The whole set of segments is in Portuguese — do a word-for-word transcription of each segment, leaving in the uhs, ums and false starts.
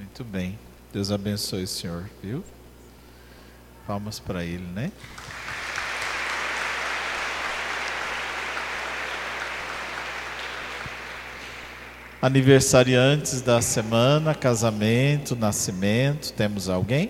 Muito bem. Deus abençoe o senhor, viu? Palmas para ele, né? Aniversariantes da semana, casamento, nascimento, temos alguém?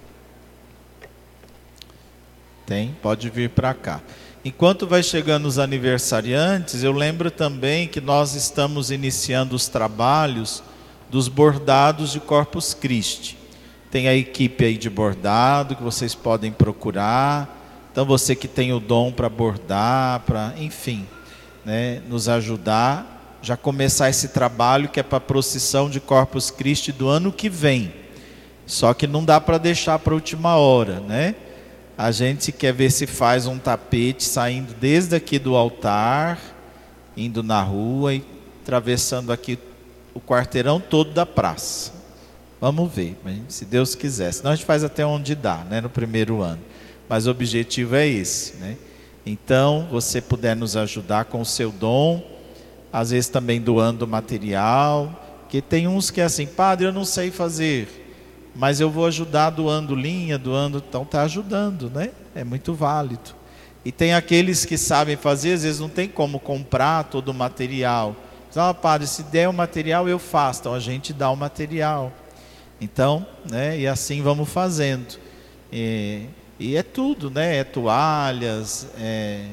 Tem? Pode vir para cá. Enquanto vai chegando os aniversariantes, eu lembro também que nós estamos iniciando os trabalhos dos bordados de Corpus Christi. Tem a equipe aí de bordado que vocês podem procurar. Então você que tem o dom para bordar, para, enfim, né, nos ajudar, já começar esse trabalho que é para a procissão de Corpus Christi do ano que vem. Só que não dá para deixar para a última hora, né? A gente quer ver se faz um tapete saindo desde aqui do altar, indo na rua e atravessando aqui o quarteirão todo da praça. Vamos ver, se Deus quiser. Senão a gente faz até onde dá, né, no primeiro ano. Mas o objetivo é esse, né? Então, você puder nos ajudar com o seu dom, às vezes também doando material, porque tem uns que é assim, padre, eu não sei fazer, mas eu vou ajudar doando linha, doando, então está ajudando, né? É muito válido. E tem aqueles que sabem fazer, às vezes não tem como comprar todo o material. Ah, padre, se der o material eu faço, então a gente dá o material. Então, né, e assim vamos fazendo. E, e é tudo, né? É toalhas, é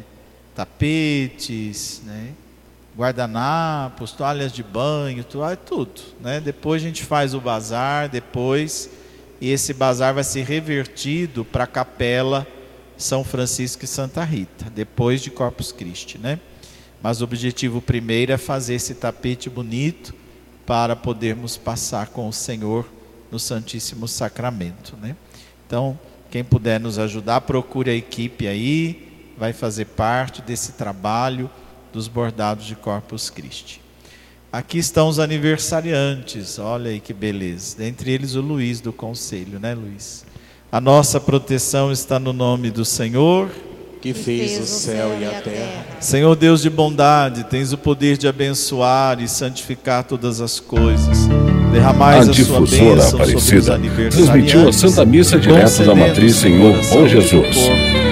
tapetes, né? Guardanapos, toalhas de banho, toalha, tudo, né? Depois a gente faz o bazar, depois, e esse bazar vai ser revertido para a capela São Francisco e Santa Rita, depois de Corpus Christi, né? Mas o objetivo primeiro é fazer esse tapete bonito para podermos passar com o Senhor no Santíssimo Sacramento, né? Então, quem puder nos ajudar, procure a equipe aí, vai fazer parte desse trabalho dos bordados de Corpus Christi. Aqui estão os aniversariantes, olha aí que beleza. Dentre eles o Luiz do Conselho, né, Luiz? A nossa proteção está no nome do Senhor, que fez o céu e a terra. Senhor Deus de bondade, tens o poder de abençoar e santificar todas as coisas. Derramais a, a sua bênção Aparecida sobre os aniversariantes, transmitiu a Santa Missa direto da Matriz Senhor Bom Jesus.